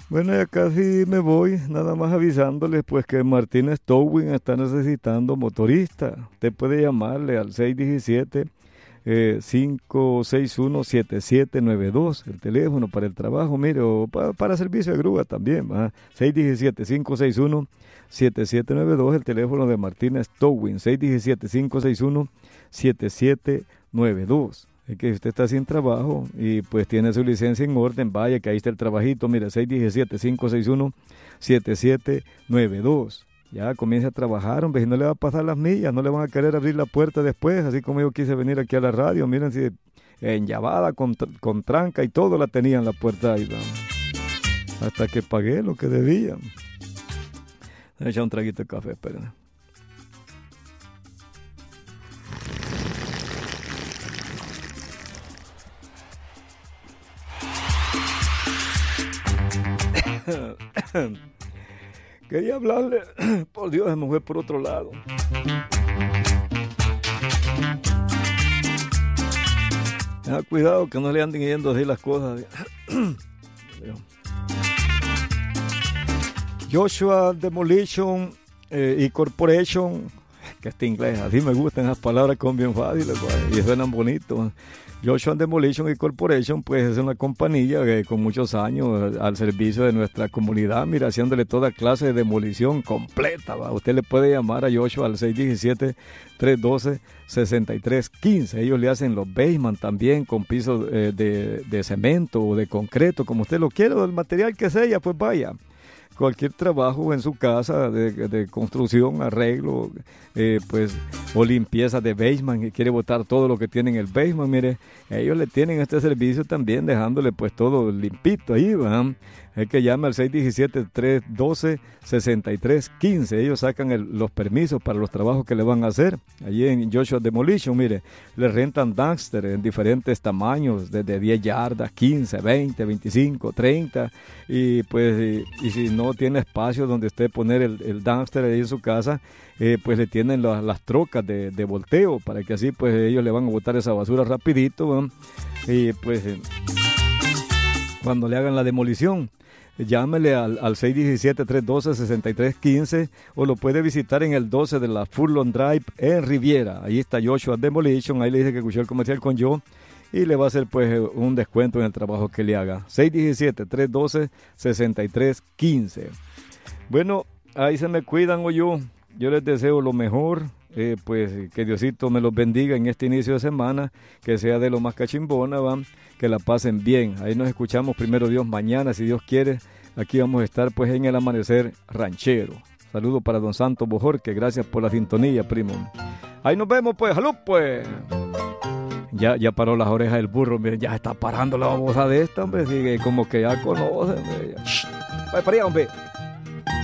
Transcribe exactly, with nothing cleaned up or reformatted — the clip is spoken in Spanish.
Bueno, ya casi me voy, nada más avisándoles pues que Martínez Towing está necesitando motorista. Usted puede llamarle al seis uno siete, cinco seis uno, siete siete nueve dos, el teléfono para el trabajo, mire, o pa- para servicio de grúa también, ¿va? seis uno siete, cinco seis uno, siete siete nueve dos, el teléfono de Martínez Towing, seis uno siete, cinco seis uno, siete siete nueve dos. Es que usted está sin trabajo y pues tiene su licencia en orden, vaya que ahí está el trabajito, mire, seis uno siete, cinco seis uno, siete siete nueve dos. Ya comienza a trabajar, hombre, si no le va a pasar las millas, no le van a querer abrir la puerta después, así como yo quise venir aquí a la radio, miren si enllavada, con, tr- con tranca y todo la tenían la puerta ahí, vamos. Hasta que pagué lo que debía. Voy a echar un traguito de café, esperen. Quería hablarle, por Dios, se me fue por otro lado. Tenga cuidado que no le anden yendo así las cosas. Joshua Demolition eh, y Corporation, que está inglés, así me gustan esas palabras con bien fáciles, pues, y suenan bonitos. Joshua Demolition y Corporation, pues es una compañía que con muchos años al servicio de nuestra comunidad, mira, haciéndole toda clase de demolición completa, ¿va? Usted le puede llamar a Joshua al seis uno siete, tres uno dos, seis tres uno cinco. Ellos le hacen los basement también con pisos eh, de, de cemento o de concreto, como usted lo quiera, el material que sea, pues vaya. Cualquier trabajo en su casa de, de construcción, arreglo, eh, pues, o limpieza de basement, y quiere botar todo lo que tiene en el basement, mire, ellos le tienen este servicio también, dejándole pues todo limpito ahí, ¿verdad? Es que llame al seis uno siete, tres uno dos, seis tres uno cinco. Ellos sacan el, los permisos para los trabajos que le van a hacer. Allí en Joshua Demolition, mire, le rentan dumpster en diferentes tamaños, desde diez yardas, quince, veinte, veinticinco, treinta. Y pues, y, y si no tiene espacio donde usted poner el, el dumpster ahí en su casa, eh, pues le tienen la, las trocas de, de volteo, para que así pues ellos le van a botar esa basura rapidito, ¿no? Y pues eh, cuando le hagan la demolición, llámele al, al seis uno siete, tres uno dos, seis tres uno cinco, o lo puede visitar en el doce de la Furlong Drive en Riviera. Ahí está Joshua Demolition, ahí le dice que escuchó el comercial con yo y le va a hacer pues un descuento en el trabajo que le haga. seis uno siete, tres uno dos, seis tres uno cinco. Bueno, ahí se me cuidan o yo. Yo les deseo lo mejor, eh, pues que Diosito me los bendiga en este inicio de semana, que sea de lo más cachimbona, ¿va? Que la pasen bien. Ahí nos escuchamos primero Dios mañana, si Dios quiere. Aquí vamos a estar pues en el amanecer ranchero. Saludos para don Santo Bojorque, gracias por la sintonía, primo. Ahí nos vemos pues, ¡salud pues! Ya, ya paró las orejas del burro, miren, ya está parando la babosa de esta, hombre, sigue como que ya conoce, hombre. Ya. Vaya para allá, hombre.